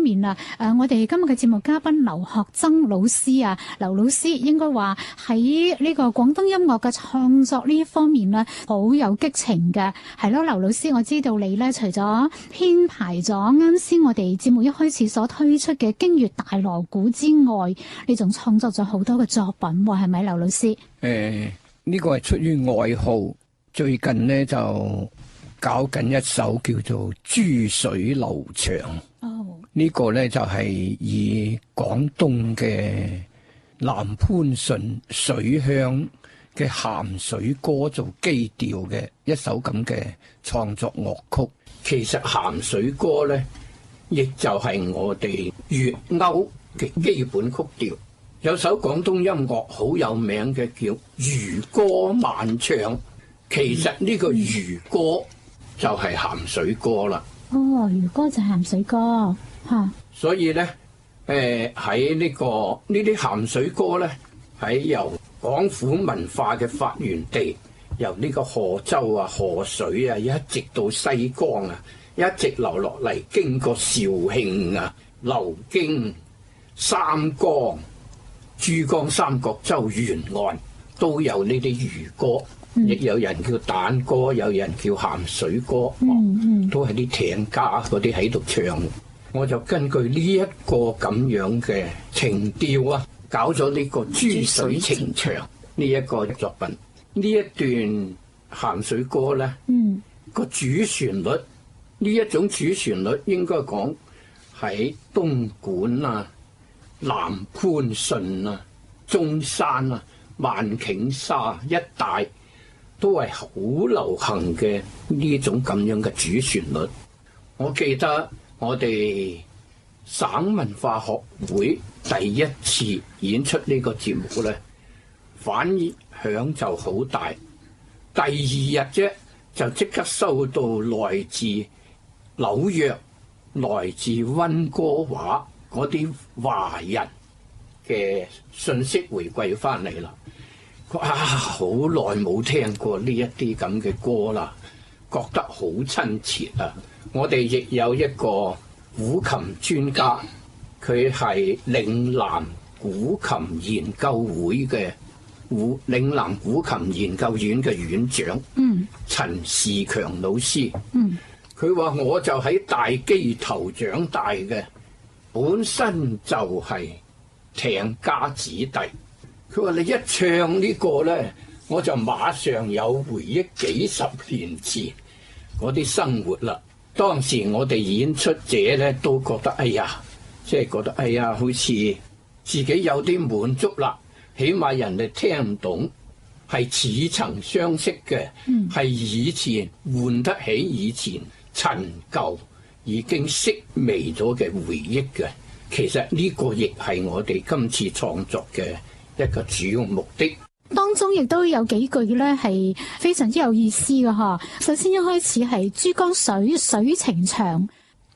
面啊，我哋今日嘅節目嘉賓劉學曾老師啊，劉老師應該話喺呢個廣東音樂嘅創作呢一方面咧，好有激情嘅，係咯，劉老師，我知道你咧除咗編排咗啱先我哋節目一開始所推出嘅京粵大鑼鼓之外，你仲創作咗好多嘅作品喎，係咪，劉老師？ 呢個係出於愛好，最近呢就搞緊一首叫做《珠水流長》。呢個呢就係以廣東嘅南番順水鄉嘅鹹水歌做基調嘅一首咁嘅創作樂曲。其實鹹水歌呢，亦就係我哋粵謳嘅基本曲調。有首廣東音樂好有名嘅叫漁歌慢唱，其實呢個漁歌就係鹹水歌啦。 哦，漁歌就係鹹水歌嚇。所以咧，喺呢啲鹹水歌咧，喺由廣府文化嘅發源地，由呢個賀州啊、河水啊，一直到西江啊，一直流落嚟，經過肇慶啊、流經三江、珠江三角洲沿岸都有呢啲漁歌，亦有人叫蛋歌，有人叫鹹水歌，都係啲艇家嗰啲喺度唱。我就根據呢一個咁樣嘅情調啊，搞咗呢個珠水情長呢一個作品。呢一段鹹水歌咧，個主旋律，呢一種主旋律應該講喺東莞啊、南番順啊、中山啊、萬頃沙一帶都係好流行嘅呢種咁樣嘅主旋律。我記得我哋省文化學會第一次演出呢個節目咧，反響就好大。第二日啫，就即刻收到來自紐約、來自溫哥華嗰啲華人嘅信息回饋翻嚟啦。好耐冇聽過呢一啲咁嘅歌啦，覺得好親切啊！我哋亦有一個古琴專家，佢係嶺南古琴研究會嘅嶺南古琴研究院嘅院長，陳士強老師。佢話我就喺大基頭長大嘅，本身就係艇家子弟。佢話你一唱呢個呢，我就馬上有回憶幾十年前嗰啲生活啦。當時我哋演出者呢都覺得哎呀，好似自己有啲滿足啦，起碼人哋聽唔懂，係似曾相識嘅，係以前喚得起以前陳舊已經式微咗嘅回憶嘅。其實呢個亦係我哋今次創作嘅一個主要目的。 當中亦都有幾句咧係非常之有意思嘅。首先一開始係珠江水水情長，